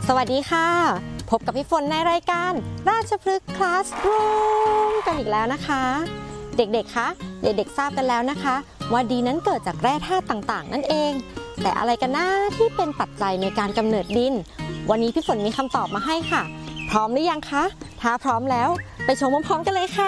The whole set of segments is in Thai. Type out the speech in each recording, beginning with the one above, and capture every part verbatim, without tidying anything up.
สวัสดีค่ะพบกับพี่ฝนในรายการราชพฤกษ์คลาสรูมกันอีกแล้วนะคะเด็กๆคะเด็กๆทราบกันแล้วนะคะว่าดินนั้นเกิดจากแร่ธาตุต่างๆนั่นเองแต่อะไรกันนะที่เป็นปัจจัยในการกำเนิดดินวันนี้พี่ฝนมีคำตอบมาให้ค่ะพร้อมหรือยังคะถ้าพร้อมแล้วไปชมพร้อมๆกันเลยค่ะ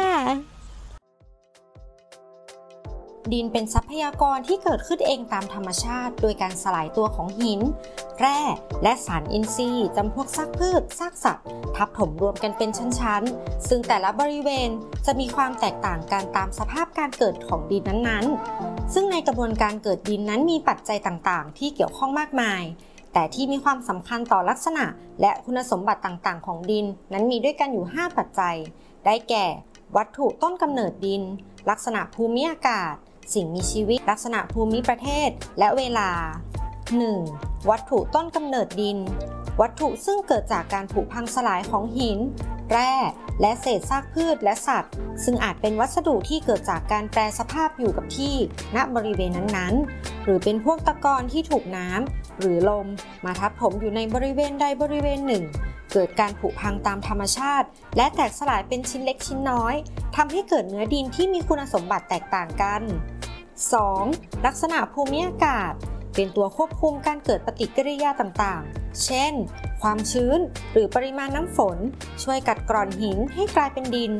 ดินเป็นทรัพยากรที่เกิดขึ้นเองตามธรรมชาติโดยการสลายตัวของหินแร่และสารอินทรีย์จำพวกซากพืชซากสัตว์ทับถมรวมกันเป็นชั้นๆซึ่งแต่ละบริเวณจะมีความแตกต่างกันตามสภาพการเกิดของดินนั้นๆซึ่งในกระบวนการเกิดดินนั้นมีปัจจัยต่างๆที่เกี่ยวข้องมากมายแต่ที่มีความสำคัญต่อลักษณะและคุณสมบัติต่างๆของดินนั้นมีด้วยกันอยู่ห้าปัจจัยได้แก่วัตถุต้นกำเนิดดินลักษณะภูมิอากาศสิ่งมีชีวิตลักษณะภูมิประเทศและเวลา หนึ่ง. วัตถุต้นกำเนิดดินวัตถุซึ่งเกิดจากการผุพังสลายของหินแร่และเศษซากพืชและสัตว์ซึ่งอาจเป็นวัสดุที่เกิดจากการแปรสภาพอยู่กับที่ณบริเวณนั้นๆหรือเป็นพวกตะกอนที่ถูกน้ำหรือลมมาทับถมอยู่ในบริเวณใดบริเวณหนึ่งเกิดการผุพังตามธรรมชาติและแตกสลายเป็นชิ้นเล็กชิ้นน้อยทำให้เกิดเนื้อดินที่มีคุณสมบัติแตกต่างกัน สอง. ลักษณะภูมิอากาศเป็นตัวควบคุมการเกิดปฏิกิริยาต่างๆเช่นความชื้นหรือปริมาณน้ำฝนช่วยกัดกร่อนหินให้กลายเป็นดิน